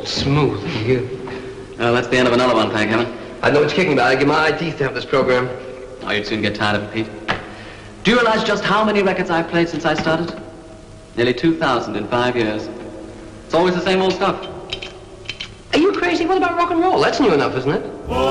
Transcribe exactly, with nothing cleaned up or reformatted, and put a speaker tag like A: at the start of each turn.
A: smooth. Yeah.
B: Well, that's the end of another one, thank heaven.
A: I know what you're kicking about. I give my eye teeth to have this program.
B: Oh, you'd soon get tired of it, Pete. Do you realize just how many records I've played since I started? Nearly two thousand in five years. It's always the same old stuff.
A: Are you crazy? What about rock and roll? That's new enough, isn't it?